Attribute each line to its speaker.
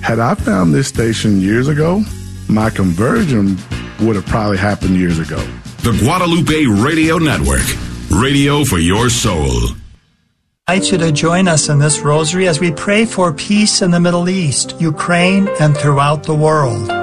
Speaker 1: Had I found this station years ago, my conversion would have probably happened years ago.
Speaker 2: The Guadalupe Radio Network. Radio for your soul.
Speaker 3: I invite you to join us in this rosary as we pray for peace in the Middle East, Ukraine, and throughout the world.